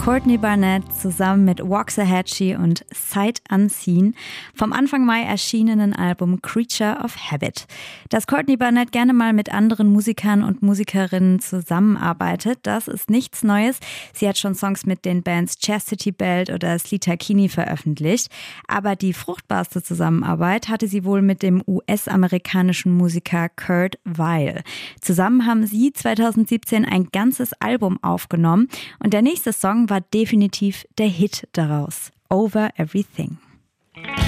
Courtney Barnett zusammen mit Waxahachie und Sight Unseen vom Anfang Mai erschienenen Album Creature of Habit. Dass Courtney Barnett gerne mal mit anderen Musikern und Musikerinnen zusammenarbeitet, das ist nichts Neues. Sie hat schon Songs mit den Bands Chastity Belt oder Sleater Kinney veröffentlicht. Aber die fruchtbarste Zusammenarbeit hatte sie wohl mit dem US-amerikanischen Musiker Kurt Weill. Zusammen haben sie 2017 ein ganzes Album aufgenommen und der nächste Song war definitiv der Hit daraus, Over Everything.